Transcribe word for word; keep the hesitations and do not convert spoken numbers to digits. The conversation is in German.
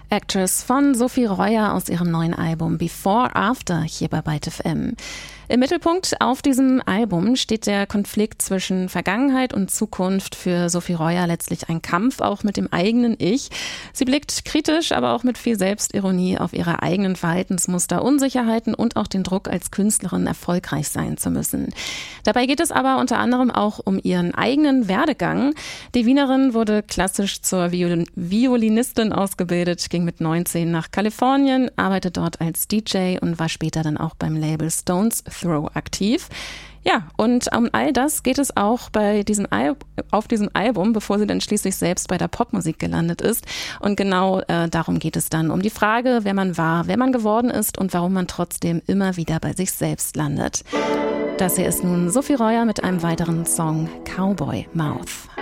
Actress von Sophie Reuer aus ihrem neuen Album Before After hier bei Byte F M. Im Mittelpunkt auf diesem Album steht der Konflikt zwischen Vergangenheit und Zukunft. Für Sophie Reuer letztlich ein Kampf auch mit dem eigenen Ich. Sie blickt kritisch, aber auch mit viel Selbstironie auf ihre eigenen Verhaltensmuster, Unsicherheiten und auch den Druck, als Künstlerin erfolgreich sein zu müssen. Dabei geht es aber unter anderem auch um ihren eigenen Werdegang. Die Wienerin wurde klassisch zur Viol- Violinistin ausgebildet, ging mit neunzehn nach Kalifornien, arbeitet dort als D J und war später dann auch beim Label Stones Throw aktiv. Ja, und um all das geht es auch bei diesem Al- auf diesem Album, bevor sie dann schließlich selbst bei der Popmusik gelandet ist. Und genau äh, darum geht es dann, um die Frage, wer man war, wer man geworden ist und warum man trotzdem immer wieder bei sich selbst landet. Das hier ist nun Sophie Reuer mit einem weiteren Song, Cowboy Mouth.